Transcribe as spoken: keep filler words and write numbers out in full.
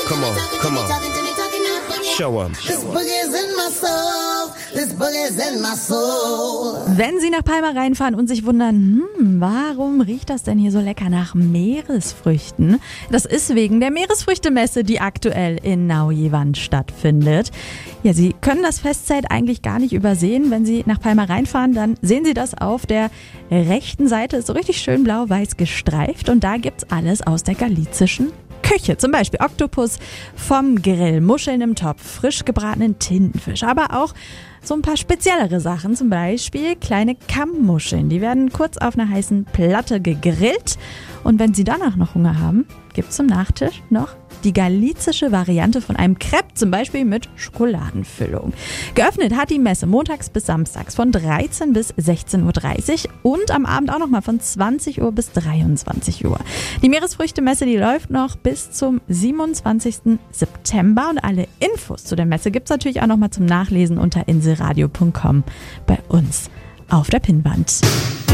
Come on, come on. Show 'em. This boogie's in my soul. This boogie's in my soul. Wenn Sie nach Palma reinfahren und sich wundern, hm, warum riecht das denn hier so lecker nach Meeresfrüchten? Das ist wegen der Meeresfrüchtemesse, die aktuell in Nau-Jevan stattfindet. Ja, Sie können das Festzelt eigentlich gar nicht übersehen. Wenn Sie nach Palma reinfahren, dann sehen Sie das auf der rechten Seite. Ist so richtig schön blau-weiß gestreift und da gibt's alles aus der galizischen Küche, zum Beispiel Oktopus vom Grill, Muscheln im Topf, frisch gebratenen Tintenfisch, aber auch so ein paar speziellere Sachen, zum Beispiel kleine Kammmuscheln. Die werden kurz auf einer heißen Platte gegrillt und wenn Sie danach noch Hunger haben, gibt's zum Nachtisch noch die galizische Variante von einem Crepe, zum Beispiel mit Schokoladenfüllung. Geöffnet hat die Messe montags bis samstags von dreizehn bis sechzehn Uhr dreißig und am Abend auch nochmal von zwanzig Uhr bis dreiundzwanzig Uhr. Die Meeresfrüchtemesse, die läuft noch bis zum siebenundzwanzigsten September und alle Infos zu der Messe gibt's natürlich auch nochmal zum Nachlesen unter inselradio punkt com bei uns auf der Pinnwand.